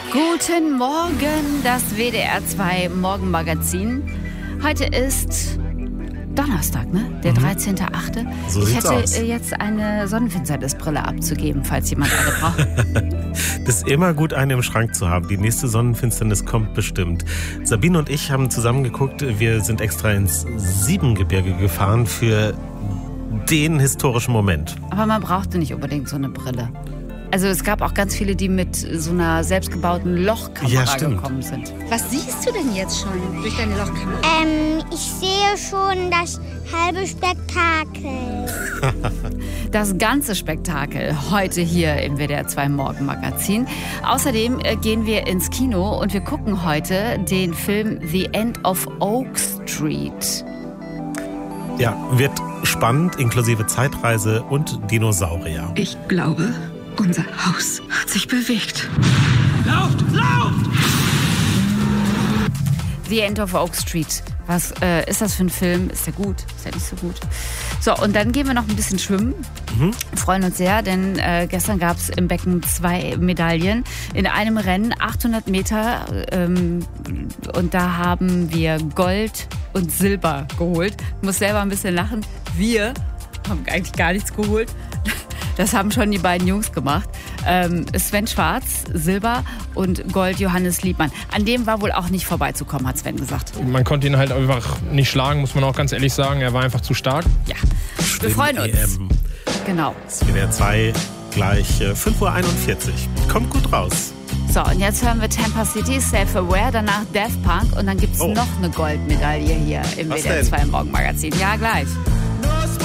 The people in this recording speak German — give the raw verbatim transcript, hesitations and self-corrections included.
Guten Morgen, das W D R zwei Morgenmagazin. Heute ist Donnerstag, ne? Der dreizehnter achte So ich sieht's hätte aus. jetzt eine Sonnenfinsternisbrille abzugeben, falls jemand eine braucht. Das ist immer gut, eine im Schrank zu haben. Die nächste Sonnenfinsternis kommt bestimmt. Sabine und ich haben zusammen geguckt. Wir sind extra ins Siebengebirge gefahren für den historischen Moment. Aber man brauchte nicht unbedingt so eine Brille. Also es gab auch ganz viele, die mit so einer selbstgebauten Lochkamera Ja, stimmt. gekommen sind. Was siehst du denn jetzt schon durch deine Lochkamera? Ähm, ich sehe schon das halbe Spektakel. Das ganze Spektakel heute hier im W D R zwei Morgenmagazin. Außerdem äh, gehen wir ins Kino und wir gucken heute den Film The End of Oak Street. Ja, wird spannend, inklusive Zeitreise und Dinosaurier. Ich glaube, unser Haus hat sich bewegt. Lauft! Lauft! The End of Oak Street. Was äh, ist das für ein Film? Ist der gut? Ist der nicht so gut? So, und dann gehen wir noch ein bisschen schwimmen. Mhm. Freuen uns sehr, denn äh, gestern gab es im Becken zwei Medaillen. In einem Rennen achthundert Meter. Ähm, und da haben wir Gold und Silber geholt. Ich muss selber ein bisschen lachen. Wir haben eigentlich gar nichts geholt. Das haben schon die beiden Jungs gemacht. Ähm, Sven Schwarz, Silber, und Gold Johannes Liebmann. An dem war wohl auch nicht vorbeizukommen, hat Sven gesagt. Man konnte ihn halt einfach nicht schlagen, muss man auch ganz ehrlich sagen. Er war einfach zu stark. Ja, wir freuen uns. E M. Genau. Das W D R zwei gleich äh, fünf Uhr einundvierzig. Kommt gut raus. So, und jetzt hören wir Tampa City, Self-Aware, danach Daft Punk und dann gibt es Oh. noch eine Goldmedaille hier im Was W D R zwei Morgenmagazin. Ja, gleich.